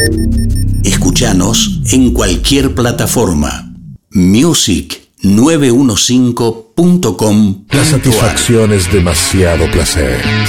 Escuchanos en cualquier plataforma. Music915.com. La satisfacción es demasiado placer.